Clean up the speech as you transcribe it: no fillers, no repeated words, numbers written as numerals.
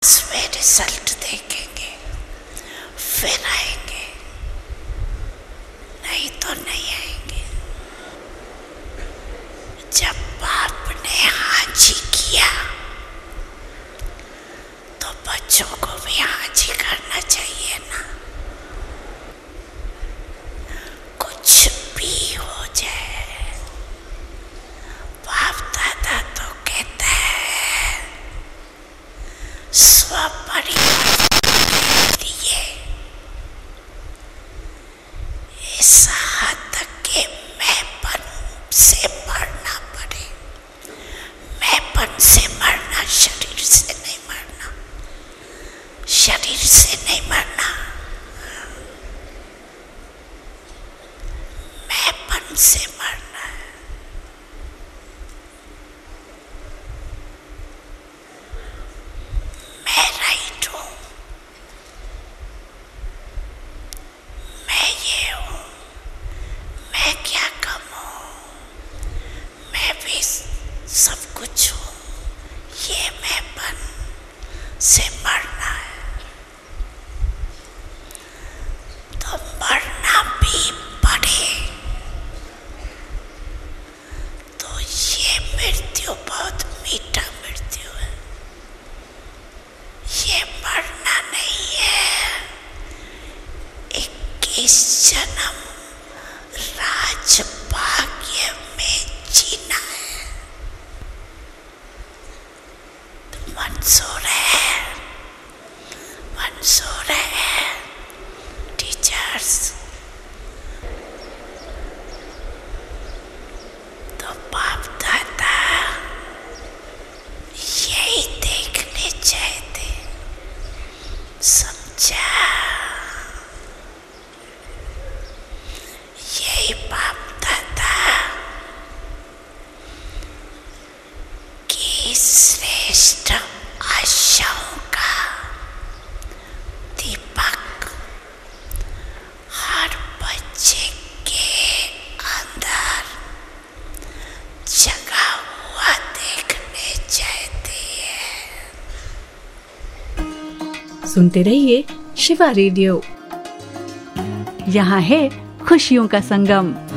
इसमें रिजल्ट देखेंगे, फिर आएंगे, नहीं तो नहीं आएंगे। जब बाप ने हाजी किया तो बच्चों को भी हाजी करना चाहिए ना। कुछ भी हो जाए, बाप दादा तो कहता है स्वपरिवर्तन के लिए इस हद तक के मैंपन से मरना पड़े। मैंपन से मरना, शरीर से नहीं मरना, शरीर से नहीं मरना, मैंपन से मरना है। मैं राइट हूँ, मैं ये हूँ, मैं क्या कम हूँ, मैं भी सब कुछ हूँ। ये मैंपन से मरना है। तो मरना भी पड़े तो ये मृत्यु बहुत मीठा मृत्यु है। ये मरना नहीं है, 21 जन्म राजभाग्य में जीना है। तो मंजूर है, मंजूर है टीचर्स। तो बाप दादा यही देखने चाहते, समझा? यही बाप दादा की श्रेष्ठ आशाओं का दीपक हर बच्चे के अंदर जगा हुआ देखने चाहते हैं। सुनते रहिए शिवा रेडियो। यहाँ है खुशियों का संगम।